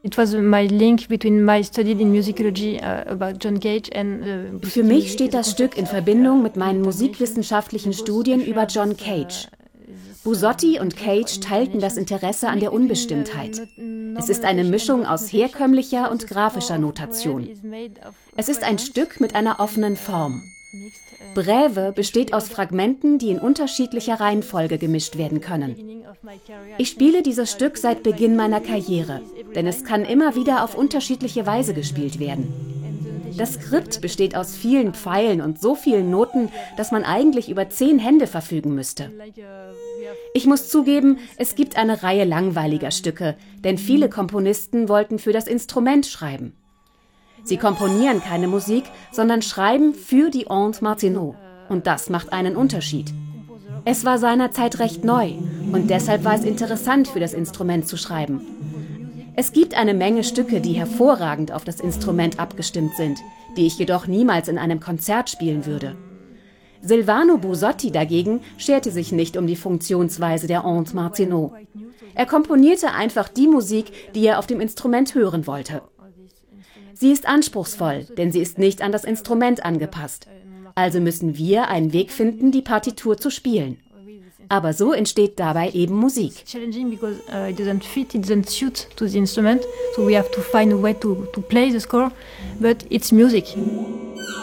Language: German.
It was my link between my study in musicology about John Cage and Für mich steht das Stück in Verbindung mit meinen musikwissenschaftlichen Studien über John Cage. Busotti und Cage teilten das Interesse an der Unbestimmtheit. Es ist eine Mischung aus herkömmlicher und grafischer Notation. Es ist ein Stück mit einer offenen Form. Brève besteht aus Fragmenten, die in unterschiedlicher Reihenfolge gemischt werden können. Ich spiele dieses Stück seit Beginn meiner Karriere, denn es kann immer wieder auf unterschiedliche Weise gespielt werden. Das Skript besteht aus vielen Pfeilen und so vielen Noten, dass man eigentlich über 10 Hände verfügen müsste. Ich muss zugeben, es gibt eine Reihe langweiliger Stücke, denn viele Komponisten wollten für das Instrument schreiben. Sie komponieren keine Musik, sondern schreiben für die Ondes Martenot. Und das macht einen Unterschied. Es war seinerzeit recht neu und deshalb war es interessant, für das Instrument zu schreiben. Es gibt eine Menge Stücke, die hervorragend auf das Instrument abgestimmt sind, die ich jedoch niemals in einem Konzert spielen würde. Silvano Busotti dagegen scherte sich nicht um die Funktionsweise der Ondes Martenot. Er komponierte einfach die Musik, die er auf dem Instrument hören wollte. Sie ist anspruchsvoll, denn sie ist nicht an das Instrument angepasst. Also müssen wir einen Weg finden, die Partitur zu spielen. Aber so entsteht dabei eben Musik. Challenging because it doesn't suit to the instrument, so we have to find a way to play the score, but it's music.